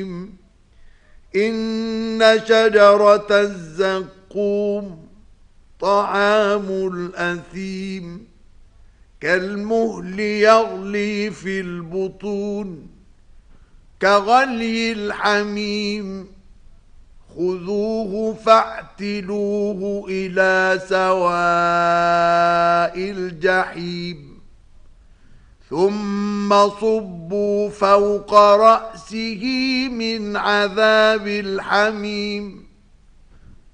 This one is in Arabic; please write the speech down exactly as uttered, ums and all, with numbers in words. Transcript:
إن شجرة الزقوم طعام الأثيم كالمهل يغلي في البطون كغلي الحميم خذوه فاعتلوه إلى سواء الجحيم ثم صبوا فوق رأسه من عذاب الحميم